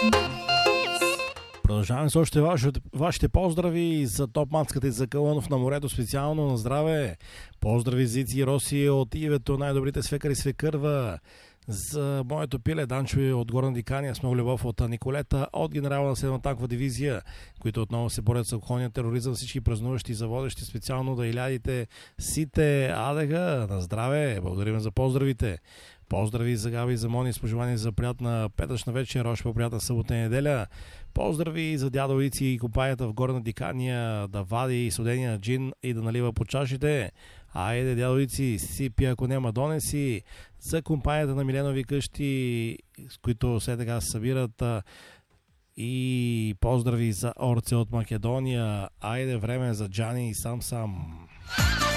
Продължаваме с още вашите поздрави за Топ-мацката и за Кълънов на морето, специално на здраве. Поздрави за Ици и Роси от Ивето, най-добрите свекари и свекърва. За моето пиле Данчо от Горна Дикания, с много любов от Николета, от генерала на 7-та танкова дивизия, които отново се борят с алкохолния тероризъм, всички празнуващи и заводещи, специално да илядите сите адега на здраве. Благодарим за поздравите. Поздрави за Габи и за Мони с пожелание за приятна петъчна вечер, още по-приятна събота и неделя. Поздрави за дядо Ици и копаята в Горна Дикания да вади студения джин и да налива по чашите. Айде, дядо Ици, сипи ако няма донеси. За компанията на Миленови къщи, с които все така се събират. И поздрави за Орце от Македония. Айде, време за Джани и сам.